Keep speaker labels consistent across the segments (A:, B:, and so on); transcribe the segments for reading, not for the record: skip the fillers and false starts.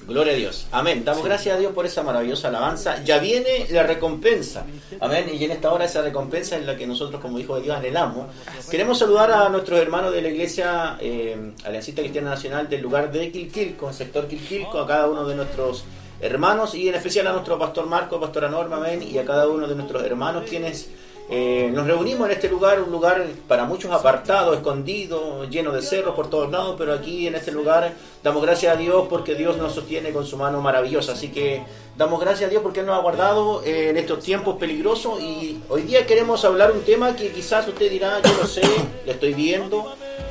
A: Gloria a Dios. Amén. Damos gracias a Dios por esa maravillosa alabanza. Ya viene la recompensa. Amén. Y en esta hora esa recompensa es la que nosotros como hijos de Dios anhelamos. Queremos saludar a nuestros hermanos de la iglesia Aliancista Cristiana Nacional del lugar de Quilquilco, el sector Quilquilco, a cada uno de nuestros hermanos y en especial a nuestro pastor Marco, pastora Norma, amén, y a cada uno de nuestros hermanos quienes nos reunimos en este lugar, un lugar para muchos apartado, escondido, lleno de cerros por todos lados, pero aquí en este lugar damos gracias a Dios porque Dios nos sostiene con su mano maravillosa. Así que damos gracias a Dios porque Él nos ha guardado en estos tiempos peligrosos, y hoy día queremos hablar un tema que quizás usted dirá, yo lo sé, lo estoy viendo,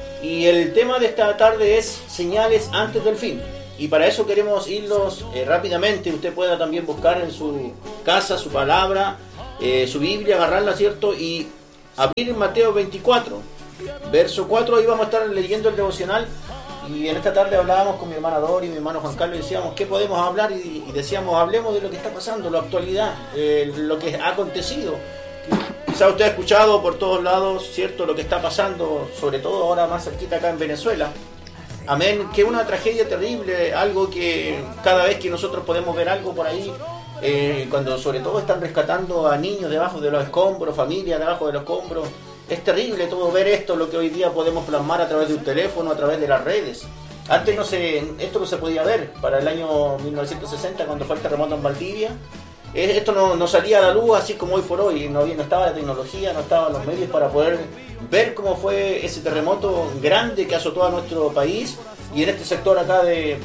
A: y el tema de esta tarde es señales antes del fin. Y para eso queremos irlos rápidamente. Usted pueda también buscar en su casa su palabra, su Biblia, agarrarla, ¿cierto? Y abrir Mateo 24, verso 4. Ahí vamos a estar leyendo el devocional. Y en esta tarde hablábamos con mi hermana Dori y mi hermano Juan Carlos y decíamos, ¿qué podemos hablar? Y decíamos, hablemos de lo que está pasando, la actualidad, lo que ha acontecido. Quizá usted ha escuchado por todos lados, ¿cierto?, lo que está pasando, sobre todo ahora más cerquita acá en Venezuela. Amén, que una tragedia terrible, algo que cada vez que nosotros podemos ver algo por ahí, cuando sobre todo están rescatando a niños debajo de los escombros, familias debajo de los escombros, es terrible todo ver esto, lo que hoy día podemos plasmar a través de un teléfono, a través de las redes. Antes esto no se podía ver, para el año 1960 cuando fue el terremoto en Valdivia, esto no salía a la luz así como hoy por hoy, no estaba la tecnología, no estaban los medios para poder ver cómo fue ese terremoto grande que azotó a nuestro país y en este sector acá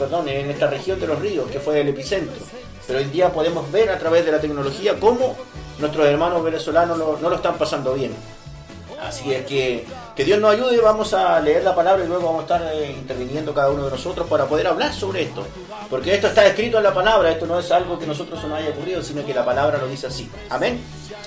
A: en esta región de los ríos, que fue el epicentro. Pero hoy día podemos ver a través de la tecnología cómo nuestros hermanos venezolanos no lo están pasando bien. Así es que Dios nos ayude. Vamos a leer la palabra y luego vamos a estar interviniendo cada uno de nosotros para poder hablar sobre esto, porque esto está escrito en la palabra, esto no es algo que a nosotros se nos haya ocurrido, sino que la palabra lo dice así. Amén.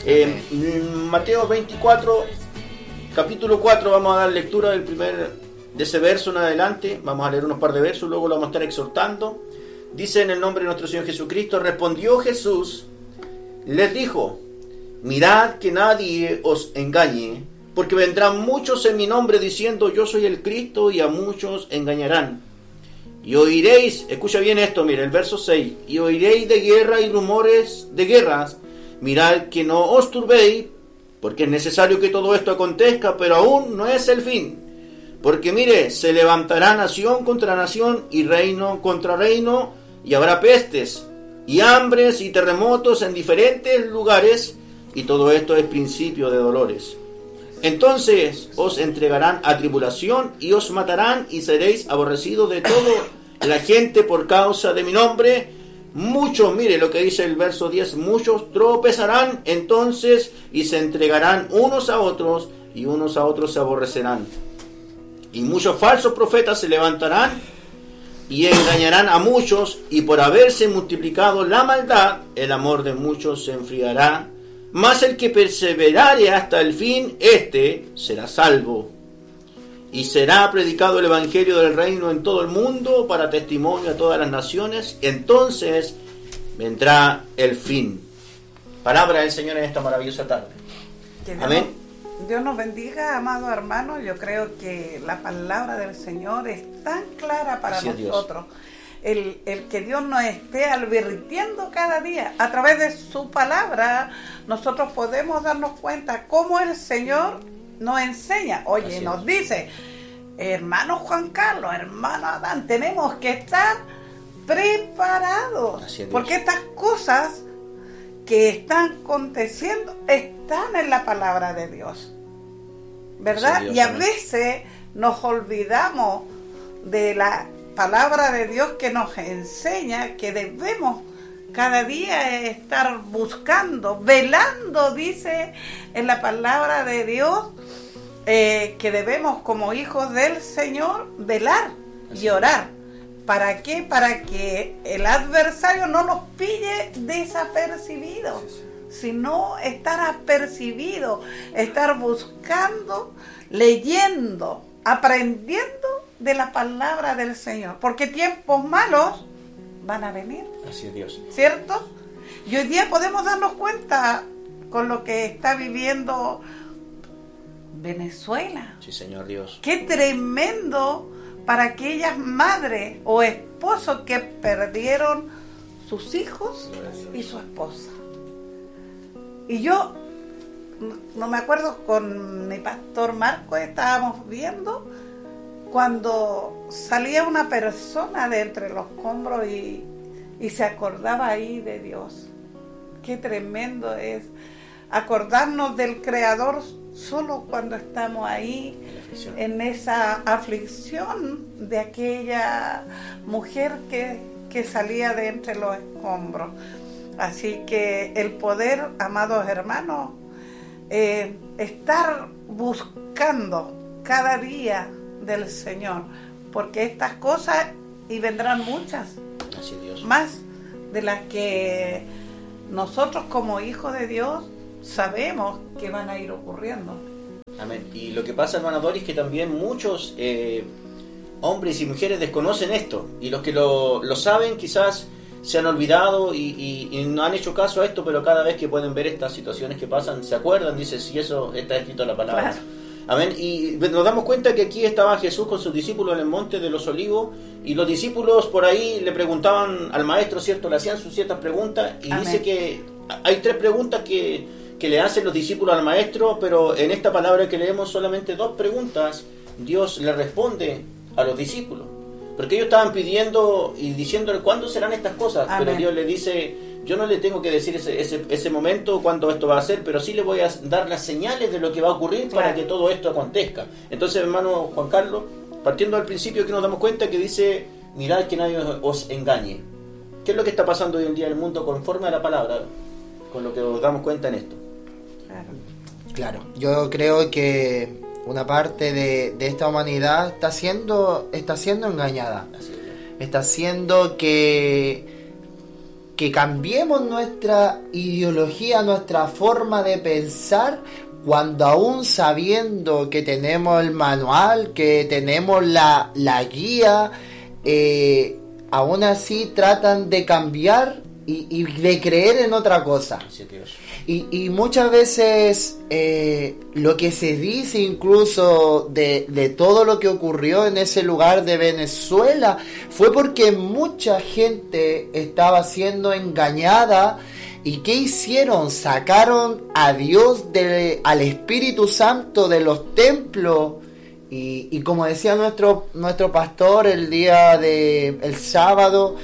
A: Mateo 24, capítulo 4, vamos a dar lectura de ese verso en adelante. Vamos a leer unos par de versos, luego lo vamos a estar exhortando. Dice: en el nombre de nuestro Señor Jesucristo, respondió Jesús, les dijo, mirad que nadie os engañe, porque vendrán muchos en mi nombre diciendo yo soy el Cristo, y a muchos engañarán. Y oiréis, escucha bien esto, mira el verso 6, y oiréis de guerra y rumores de guerras. Mirad que no os turbéis, porque es necesario que todo esto acontezca, pero aún no es el fin. Porque mire, se levantará nación contra nación y reino contra reino, y habrá pestes y hambres y terremotos en diferentes lugares, y todo esto es principio de dolores. Entonces os entregarán a tribulación y os matarán, y seréis aborrecidos de toda la gente por causa de mi nombre. Muchos, mire lo que dice el verso 10, muchos tropezarán entonces y se entregarán unos a otros, y unos a otros se aborrecerán. Y muchos falsos profetas se levantarán y engañarán a muchos, y por haberse multiplicado la maldad, el amor de muchos se enfriará. Mas el que perseverare hasta el fin, éste será salvo. Y será predicado el evangelio del reino en todo el mundo para testimonio a todas las naciones. Entonces vendrá el fin. Palabra del Señor en esta maravillosa tarde. Amén.
B: Dios nos bendiga, amados hermanos. Yo creo que la palabra del Señor es tan clara para nosotros. El que Dios nos esté advirtiendo cada día a través de su palabra, nosotros podemos darnos cuenta cómo el Señor nos enseña. Oye, nos dice, hermano Juan Carlos, hermano Adán, tenemos que estar preparados, porque estas cosas que están aconteciendo están en la palabra de Dios, ¿verdad? Y a veces nos olvidamos de la palabra de Dios que nos enseña que debemos cada día estar buscando, velando, dice en la palabra de Dios, que debemos como hijos del Señor velar y orar. ¿Para qué? Para que el adversario no nos pille desapercibidos, sino estar apercibido, estar buscando, leyendo, aprendiendo de la palabra del Señor, porque tiempos malos van a venir.
A: Así es, Dios.
B: ¿Cierto? Y hoy día podemos darnos cuenta con lo que está viviendo Venezuela.
A: Sí, Señor Dios.
B: Qué tremendo para aquellas madres o esposos que perdieron sus hijos y su esposa. Y yo, no me acuerdo, con mi pastor Marco estábamos viendo cuando salía una persona de entre los escombros y se acordaba ahí de Dios. Qué tremendo es acordarnos del Creador solo cuando estamos ahí en esa aflicción de aquella mujer que salía de entre los escombros. Así que el poder, amados hermanos, estar buscando cada día del Señor, porque estas cosas, y vendrán muchas más de las que nosotros como hijos de Dios sabemos que van a ir ocurriendo.
A: Amén. Y lo que pasa, hermana Doris, que también muchos hombres y mujeres desconocen esto, y los que lo saben quizás se han olvidado y no han hecho caso a esto, pero cada vez que pueden ver estas situaciones que pasan, se acuerdan, dicen, si eso está escrito en la palabra. Claro. Amén. Y nos damos cuenta que aquí estaba Jesús con sus discípulos en el monte de los Olivos, y los discípulos por ahí le preguntaban al maestro, ¿cierto? Le hacían sus ciertas preguntas, y Amén. Dice que hay 3 preguntas que le hacen los discípulos al maestro, pero en esta palabra que leemos solamente 2 preguntas Dios le responde a los discípulos, porque ellos estaban pidiendo y diciéndole cuándo serán estas cosas. Amén. Pero Dios le dice, yo no le tengo que decir ese momento cuándo esto va a ser, pero sí le voy a dar las señales de lo que va a ocurrir. Claro. Para que todo esto acontezca. Entonces, hermano Juan Carlos, partiendo del principio que nos damos cuenta que dice, mirad que nadie os engañe. ¿Qué es lo que está pasando hoy en día en el mundo conforme a la palabra? Con lo que nos damos cuenta en esto.
C: Claro, yo creo que una parte de esta humanidad está siendo engañada. Está haciendo que cambiemos nuestra ideología, nuestra forma de pensar, cuando aún sabiendo que tenemos el manual, que tenemos la guía, aún así tratan de cambiar y de creer en otra cosa. Y muchas veces lo que se dice incluso de todo lo que ocurrió en ese lugar de Venezuela fue porque mucha gente estaba siendo engañada. ¿Y qué hicieron? Sacaron a Dios, al Espíritu Santo de los templos. Y como decía nuestro pastor el día el sábado,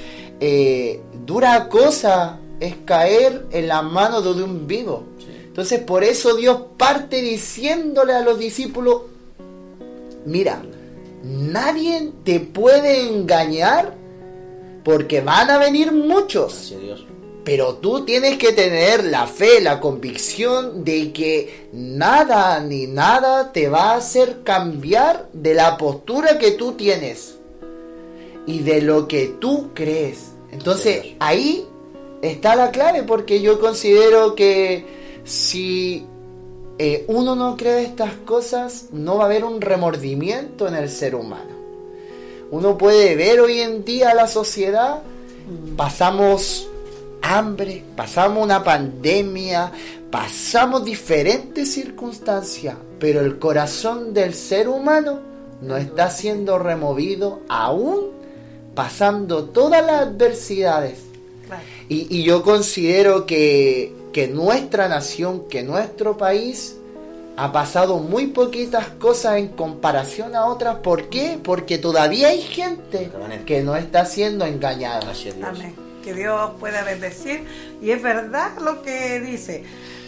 C: dura cosa es caer en la mano de un vivo. Sí. Entonces por eso Dios parte diciéndole a los discípulos, mira, nadie te puede engañar, porque van a venir muchos. Dios. Pero tú tienes que tener la fe, la convicción de que nada ni nada te va a hacer cambiar de la postura que tú tienes y de lo que tú crees. Entonces ahí está la clave, porque yo considero que si uno no cree estas cosas, no va a haber un remordimiento en el ser humano. Uno puede ver hoy en día la sociedad, pasamos hambre, pasamos una pandemia, pasamos diferentes circunstancias, pero el corazón del ser humano no está siendo removido aún pasando todas las adversidades. Claro. Y yo considero que nuestra nación, que nuestro país ha pasado muy poquitas cosas en comparación a otras. ¿Por qué? Porque todavía hay gente que no está siendo engañada.
B: Amén. Que Dios pueda bendecir. Y es verdad lo que dice.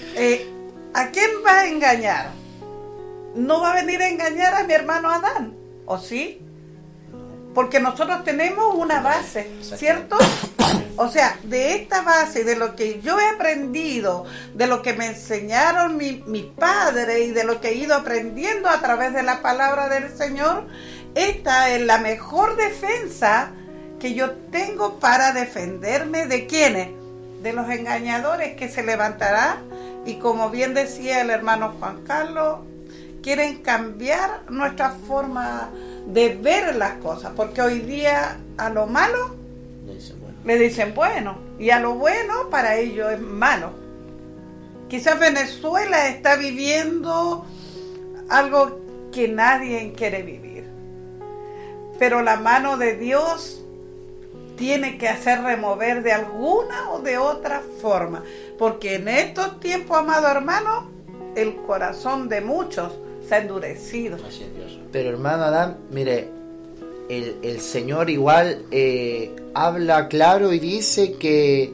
B: ¿A quién va a engañar? No va a venir a engañar a mi hermano Adán, ¿o sí? Porque nosotros tenemos una base, ¿cierto? O sea, de esta base, de lo que yo he aprendido, de lo que me enseñaron mi padre y de lo que he ido aprendiendo a través de la palabra del Señor, esta es la mejor defensa que yo tengo para defenderme de ¿quiénes? De los engañadores que se levantarán y, como bien decía el hermano Juan Carlos, quieren cambiar nuestra forma de ver las cosas, porque hoy día a lo malo le dicen bueno, y a lo bueno para ellos es malo. Quizás Venezuela está viviendo algo que nadie quiere vivir, pero la mano de Dios tiene que hacer remover de alguna o de otra forma, porque en estos tiempos, amado hermano, el corazón de muchos se ha endurecido.
A: Así es, Dios.
C: Pero hermano Adán, mire, el Señor igual habla claro y dice que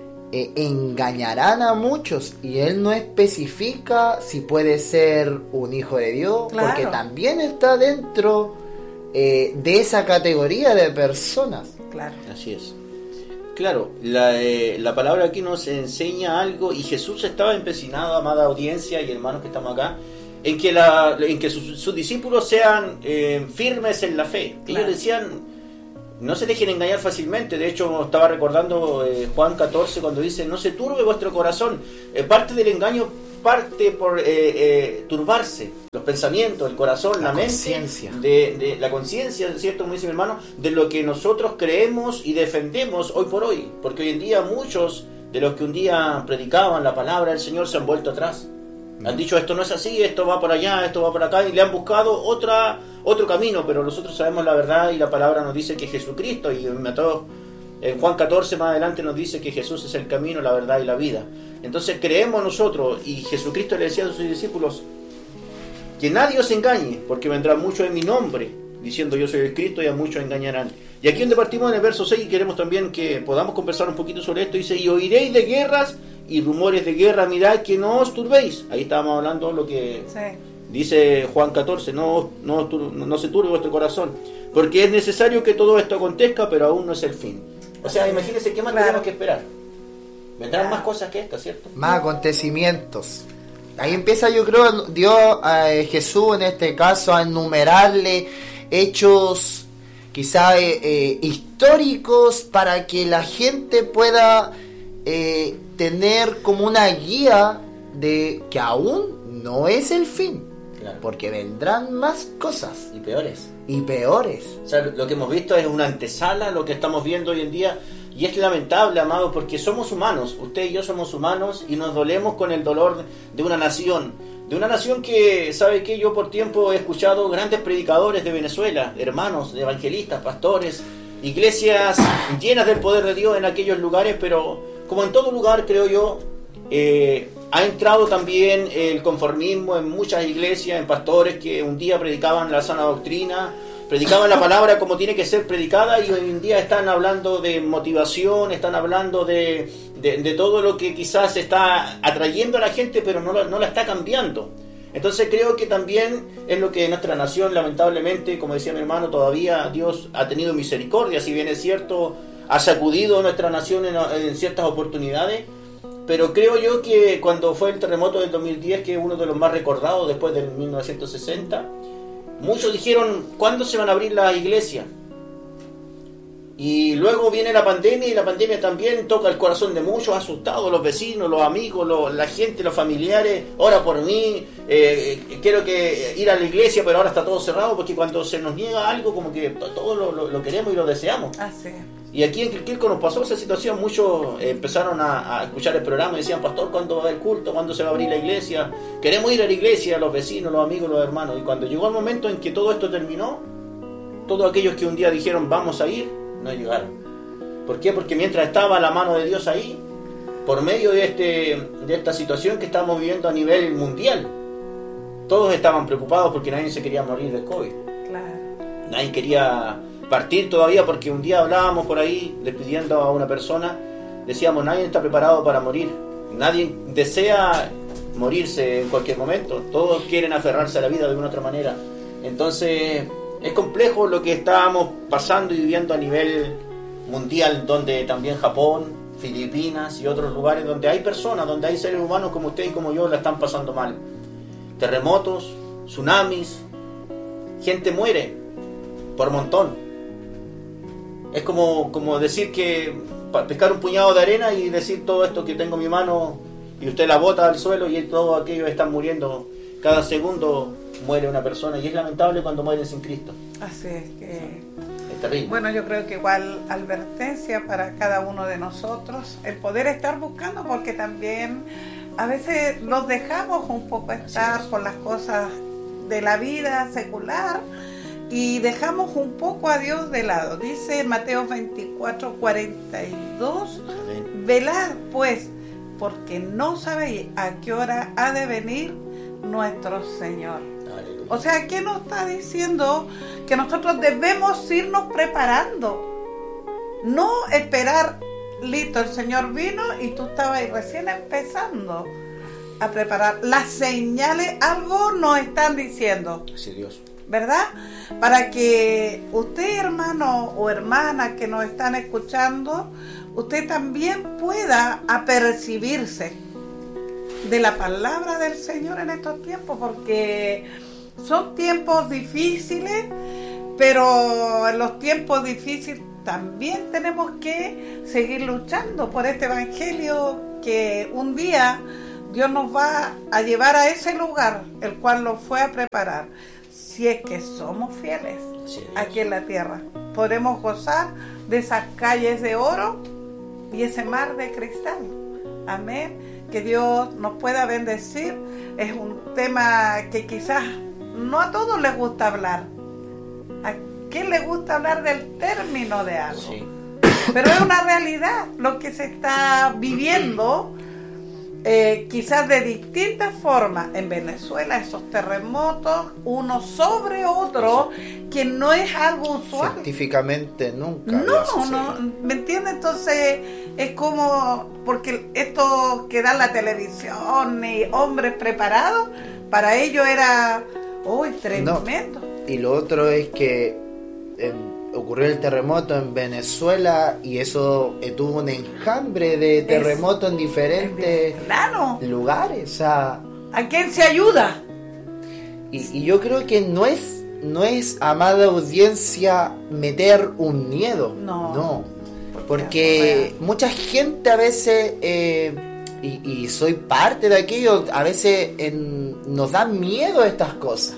C: engañarán a muchos, y Él no especifica si puede ser un hijo de Dios,
B: claro,
C: porque también está dentro de esa categoría de personas.
B: Claro.
A: Así es. Claro, la palabra aquí nos enseña algo, y Jesús estaba empecinado, amada audiencia y hermanos que estamos acá, en que sus discípulos sean firmes en la fe.
B: Claro.
A: Ellos decían, no se dejen engañar fácilmente. De hecho, estaba recordando Juan 14 cuando dice, no se turbe vuestro corazón. Parte del engaño parte por turbarse los pensamientos, el corazón, la mente, de la conciencia, ¿cierto? Como dice mi hermano, de lo que nosotros creemos y defendemos hoy por hoy. Porque hoy en día muchos de los que un día predicaban la palabra del Señor se han vuelto atrás. Han dicho, esto no es así, esto va por allá, esto va por acá, y le han buscado otro camino, pero nosotros sabemos la verdad, y la palabra nos dice que Jesucristo, y en Juan 14 más adelante nos dice que Jesús es el camino, la verdad y la vida. Entonces creemos nosotros, y Jesucristo le decía a sus discípulos, que nadie os engañe, porque vendrán muchos en mi nombre, diciendo yo soy el Cristo, y a muchos engañarán. Y aquí donde partimos en el verso 6, y queremos también que podamos conversar un poquito sobre esto, dice, y oiréis de guerras y rumores de guerra, mirad que no os turbéis. Ahí estábamos hablando lo que dice Juan 14, no se turbe vuestro corazón, porque es necesario que todo esto acontezca, pero aún no es el fin. O sea, imagínense qué más tenemos que esperar. Vendrán más cosas que estas, ¿cierto?
C: Más acontecimientos. Ahí empieza, yo creo, Dios, Jesús en este caso, a enumerarle hechos quizá históricos para que la gente pueda tener como una guía de que aún no es el fin, claro, porque vendrán más cosas
A: y peores.
C: O
A: sea, lo que hemos visto es una antesala a lo que estamos viendo hoy en día, y es lamentable, amados, porque somos humanos, usted y yo somos humanos, y nos dolemos con el dolor de una nación que, ¿sabe qué? Yo por tiempo he escuchado grandes predicadores de Venezuela, hermanos, evangelistas, pastores, iglesias llenas del poder de Dios en aquellos lugares, pero como en todo lugar, creo yo, ha entrado también el conformismo en muchas iglesias, en pastores que un día predicaban la sana doctrina, predicaban la palabra como tiene que ser predicada, y hoy en día están hablando de motivación, están hablando de todo lo que quizás está atrayendo a la gente, pero no la está cambiando. Entonces creo que también es lo que nuestra nación, lamentablemente, como decía mi hermano, todavía Dios ha tenido misericordia, si bien es cierto, ha sacudido nuestra nación en ciertas oportunidades, pero creo yo que cuando fue el terremoto del 2010, que es uno de los más recordados después del 1960, muchos dijeron, ¿cuándo se van a abrir las iglesias? Y luego viene la pandemia, y la pandemia también toca el corazón de muchos, asustados, los vecinos, los amigos, la gente, los familiares, ora por mí, quiero ir a la iglesia, pero ahora está todo cerrado, porque cuando se nos niega algo, como que todo lo queremos y lo deseamos.
B: Así.
A: Y aquí en Quilquilco nos pasó esa situación, muchos empezaron a escuchar el programa y decían, pastor, ¿cuándo va a haber culto? ¿Cuándo se va a abrir la iglesia? Queremos ir a la iglesia, los vecinos, los amigos, los hermanos. Y cuando llegó el momento en que todo esto terminó, todos aquellos que un día dijeron, vamos a ir, no llegaron. ¿Por qué? Porque mientras estaba la mano de Dios ahí, por medio de esta situación que estamos viviendo a nivel mundial, todos estaban preocupados porque nadie se quería morir de COVID.
B: Claro.
A: Nadie quería partir todavía, porque un día hablábamos por ahí despidiendo a una persona, decíamos, nadie está preparado para morir, nadie desea morirse en cualquier momento, todos quieren aferrarse a la vida de una otra manera. Entonces es complejo lo que estábamos pasando y viviendo a nivel mundial, donde también Japón, Filipinas y otros lugares donde hay personas, donde hay seres humanos como usted y como yo la están pasando mal. Terremotos, tsunamis, gente muere por montón. Es como decir que pescar un puñado de arena y decir todo esto que tengo en mi mano, y usted la bota al suelo y todos aquellos están muriendo. Cada segundo muere una persona, y es lamentable cuando mueren sin Cristo.
B: Así es que...
A: Es terrible.
B: Bueno, yo creo que igual advertencia para cada uno de nosotros, el poder estar buscando, porque también a veces nos dejamos un poco estar por las cosas de la vida secular, y dejamos un poco a Dios de lado. Dice Mateo 24:42, velad pues, porque no sabéis a qué hora ha de venir nuestro Señor. Aleluya. O sea, ¿qué nos está diciendo? Que nosotros debemos irnos preparando, no esperar, listo, el Señor vino y tú estabas ahí recién empezando a preparar. Las señales algo nos están diciendo.
A: Sí, Dios.
B: ¿Verdad? Para que usted, hermano o hermana que nos están escuchando, usted también pueda apercibirse de la palabra del Señor en estos tiempos, porque son tiempos difíciles, pero en los tiempos difíciles también tenemos que seguir luchando por este evangelio que un día Dios nos va a llevar a ese lugar, el cual nos fue a preparar. Si es que somos fieles aquí en la tierra, podremos gozar de esas calles de oro y ese mar de cristal. Amén. Que Dios nos pueda bendecir. Es un tema que quizás no a todos les gusta hablar. ¿A quién le gusta hablar del término de algo? Sí. Pero es una realidad lo que se está viviendo. Quizás de distintas formas en Venezuela, esos terremotos uno sobre otro, que no es algo usual.
C: Científicamente nunca.
B: No, ¿me entiendes? Entonces es como, porque esto que da la televisión y hombres preparados, para ellos era, tremendo.
C: No. Y lo otro es que ocurrió el terremoto en Venezuela y eso tuvo un enjambre de terremotos en diferentes lugares. O sea,
B: ¿a quién se ayuda?
C: Y yo creo que no es, amada audiencia, meter un miedo. No. Porque mucha gente a veces, y soy parte de aquello, a veces nos da miedo estas cosas.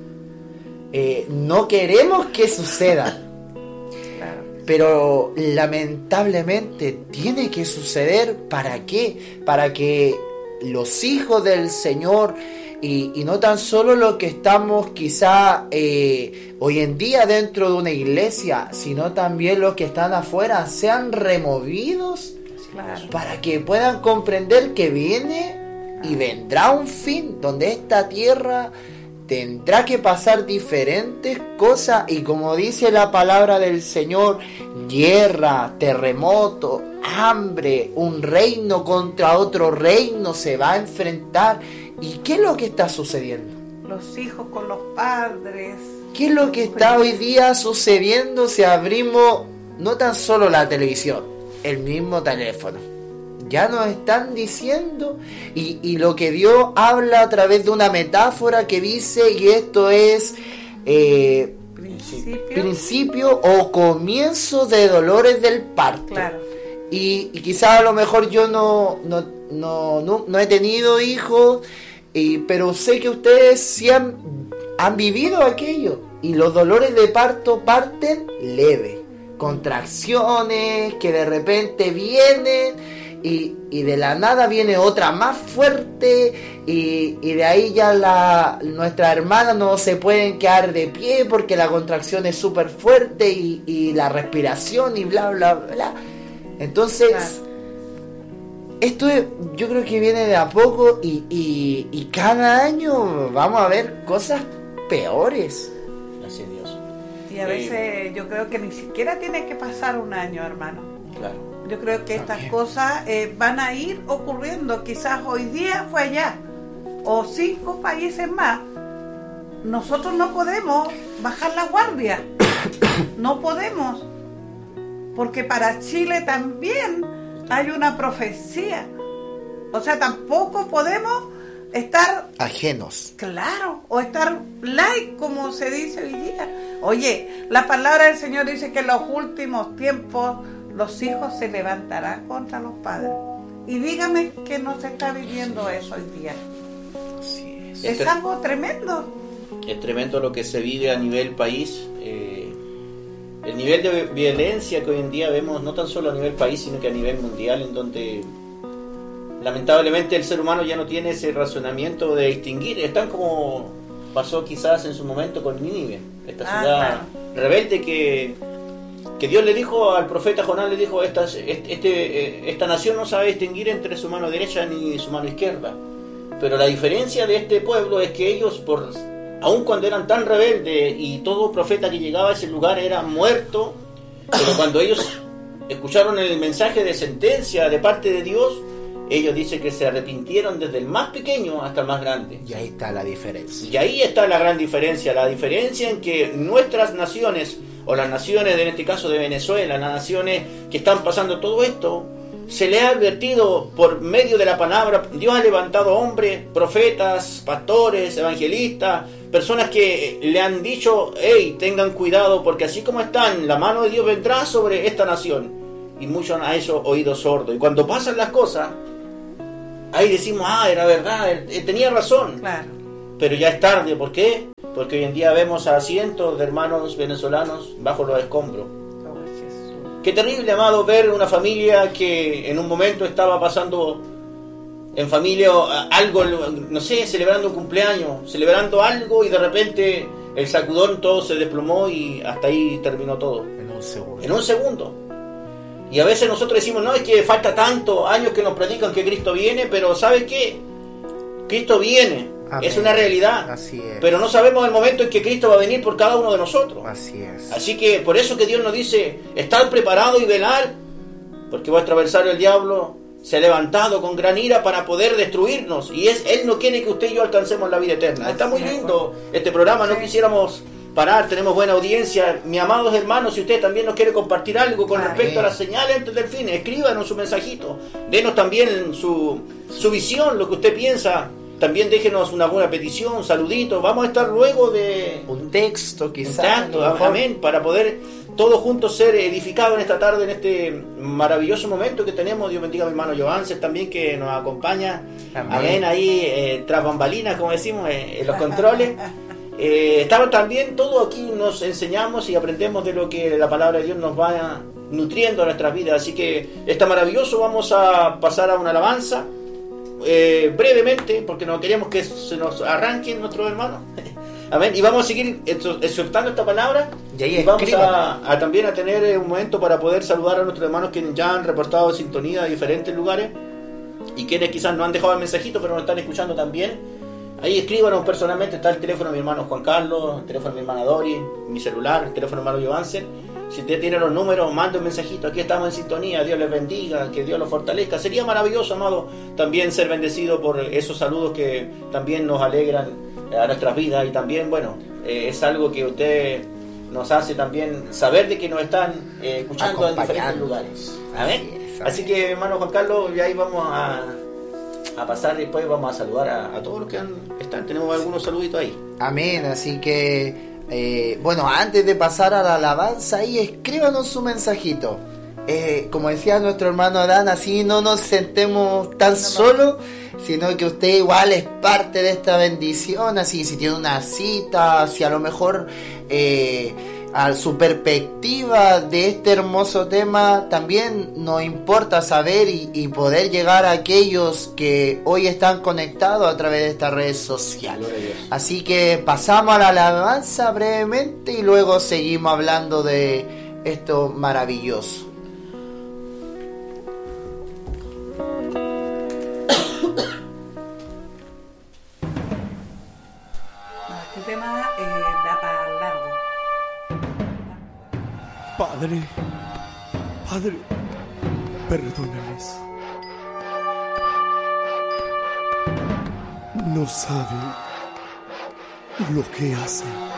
C: No queremos que suceda. Pero lamentablemente tiene que suceder. ¿Para qué? Para que los hijos del Señor, y no tan solo los que estamos quizá hoy en día dentro de una iglesia, sino también los que están afuera, sean removidos, para que puedan comprender que viene y vendrá un fin donde esta tierra tendrá que pasar diferentes cosas, y como dice la palabra del Señor, guerra, terremoto, hambre, un reino contra otro reino se va a enfrentar. ¿Y qué es lo que está sucediendo?
B: Los hijos con los padres.
C: ¿Qué es lo que está hoy día sucediendo si abrimos no tan solo la televisión, el mismo teléfono? Ya nos están diciendo, y lo que Dios habla a través de una metáfora que dice, y esto es principio o comienzo de dolores del parto.
B: Claro.
C: Y quizás a lo mejor yo no he tenido hijos, pero sé que ustedes sí han vivido aquello, y los dolores de parto parten leve, contracciones que de repente vienen, y de la nada viene otra más fuerte, y de ahí ya nuestras hermanas no se pueden quedar de pie porque la contracción es súper fuerte, y la respiración y bla bla bla. Entonces esto yo creo que viene de a poco, y cada año vamos a ver cosas peores.
A: Gracias a Dios.
B: Y a veces yo creo que ni siquiera tiene que pasar un año, hermano.
A: Claro.
B: Yo creo que estas cosas van a ir ocurriendo. Quizás hoy día fue allá, o 5 países más. Nosotros no podemos bajar la guardia. No podemos. Porque para Chile también hay una profecía. O sea, tampoco podemos estar
C: ajenos.
B: Claro, o estar light, como se dice hoy día. Oye, la palabra del Señor dice que en los últimos tiempos los hijos se levantarán contra los padres. Y dígame que no se está viviendo eso hoy día.
C: Así es.
B: Es algo tremendo.
A: Es tremendo lo que se vive a nivel país. El nivel de violencia que hoy en día vemos, no tan solo a nivel país, sino que a nivel mundial, en donde lamentablemente el ser humano ya no tiene ese razonamiento de distinguir. Están como pasó quizás en su momento con Nínive, esta ciudad rebelde que Dios le dijo al profeta Jonás, le dijo, esta nación no sabe distinguir entre su mano derecha ni su mano izquierda. Pero la diferencia de este pueblo es que ellos, aun cuando eran tan rebeldes y todo profeta que llegaba a ese lugar era muerto, pero cuando ellos escucharon el mensaje de sentencia de parte de Dios, ellos dicen que se arrepintieron desde el más pequeño hasta el más grande.
C: Y ahí está la diferencia.
A: Y ahí está la gran diferencia. La diferencia en que nuestras naciones, o las naciones en este caso de Venezuela, las naciones que están pasando todo esto, se le ha advertido por medio de la palabra. Dios ha levantado hombres, profetas, pastores, evangelistas, personas que le han dicho, hey, tengan cuidado, porque así como están, la mano de Dios vendrá sobre esta nación. Y muchos han hecho oídos sordos. Y cuando pasan las cosas, ahí decimos, era verdad, tenía razón.
B: Claro.
A: Pero ya es tarde. ¿Por qué? Porque hoy en día vemos a cientos de hermanos venezolanos bajo los escombros. Qué terrible, amado, ver una familia que en un momento estaba pasando en familia algo, no sé, celebrando un cumpleaños, celebrando algo, y de repente el sacudón todo se desplomó y hasta ahí terminó todo.
C: En un segundo.
A: En un segundo. Y a veces nosotros decimos, no, es que falta tantos años que nos predican que Cristo viene, pero ¿sabes qué? Cristo viene. Amén. Es una realidad.
C: Así es.
A: Pero no sabemos el momento en que Cristo va a venir por cada uno de nosotros.
C: Así es.
A: Así que por eso que Dios nos dice, estad preparados y velar, porque vuestro adversario el diablo se ha levantado con gran ira para poder destruirnos, y Él no quiere que usted y yo alcancemos la vida eterna. Está muy lindo este programa, no quisiéramos parar, tenemos buena audiencia. Mis amados hermanos, si usted también nos quiere compartir algo con respecto a las señales antes del fin, escríbanos su mensajito, denos también su visión, lo que usted piensa. También déjenos una buena petición, un saludito. Vamos a estar luego de
C: un texto, quizás.
A: Exacto, amén, para poder todos juntos ser edificados en esta tarde, en este maravilloso momento que tenemos. Dios bendiga a mi hermano Johanses también, que nos acompaña. Amén, ahí tras bambalinas, como decimos, en los controles. Estamos también, todos aquí nos enseñamos y aprendemos de lo que la palabra de Dios nos va nutriendo a nuestras vidas. Así que está maravilloso. Vamos a pasar a una alabanza. Brevemente, porque no queremos que se nos arranquen nuestros hermanos. Amén. Y vamos a seguir exhortando esta palabra. Y vamos a también a tener un momento para poder saludar a nuestros hermanos que ya han reportado sintonía de diferentes lugares y quienes quizás no han dejado el mensajito pero nos están escuchando también. Ahí escríbanos personalmente. Está el teléfono de mi hermano Juan Carlos, el teléfono de mi hermana Dori, mi celular, el teléfono de mi hermano Johansen. Si usted tiene los números, mande un mensajito. Aquí estamos en sintonía. Dios les bendiga, que Dios los fortalezca. Sería maravilloso, amado, también ser bendecido por esos saludos que también nos alegran a nuestras vidas. Y también, bueno, es algo que usted nos hace también saber de que nos están escuchando en diferentes lugares. Amén. Así que, hermano Juan Carlos, y ahí vamos a pasar. Después vamos a saludar a todos los que están. Tenemos algunos saluditos ahí.
C: Amén. Así que bueno, antes de pasar a la alabanza, ahí escríbanos su mensajito. Como decía nuestro hermano Adán, así no nos sentemos tan solos, sino que usted igual es parte de esta bendición. Así, si tiene una cita, si a lo mejor a su perspectiva de este hermoso tema, también nos importa saber y poder llegar a aquellos que hoy están conectados a través de esta red social. Así que pasamos a la alabanza brevemente y luego seguimos hablando de esto maravilloso.
B: Este tema da para largo.
D: Padre, perdónales. No saben lo que hacen.